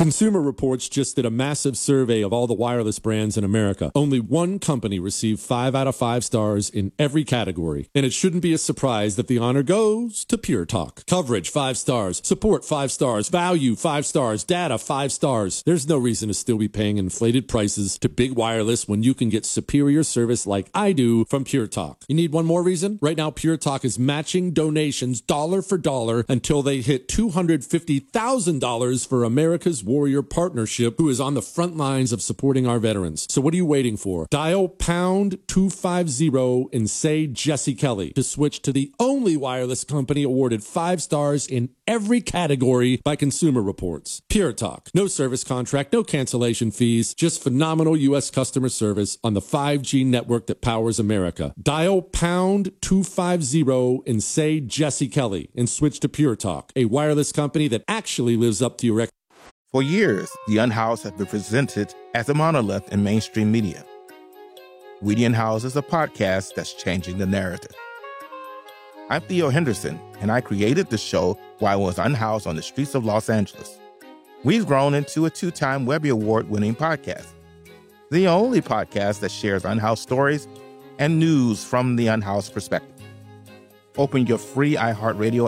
Consumer Reports just did a massive survey of all the wireless brands in America. Only one company received 5 out of 5 stars in every category. And it shouldn't be a surprise that the honor goes to Pure Talk. Coverage, 5 stars. Support, 5 stars. Value, 5 stars. Data, 5 stars. There's no reason to still be paying inflated prices to big wireless when you can get superior service like I do from Pure Talk. You need one more reason? Right now, Pure Talk is matching donations dollar for dollar until they hit $250,000 for America's Warrior Partnership, who is on the front lines of supporting our veterans. So what are you waiting for? Dial pound 250 and say Jesse Kelly to switch to the only wireless company awarded 5 stars in every category by Consumer Reports. Pure Talk. No service contract, no cancellation fees, just phenomenal U.S. customer service on the 5G network that powers America. Dial pound 250 and say Jesse Kelly and switch to Pure Talk, a wireless company that actually lives up to your expectations. For years, The Unhoused have been presented as a monolith in mainstream media. We the Unhoused is a podcast that's changing the narrative. I'm Theo Henderson, and I created the show while I was unhoused on the streets of Los Angeles. We've grown into a 2-time Webby Award-winning podcast, the only podcast that shares unhoused stories and news from the unhoused perspective. Open your free iHeartRadio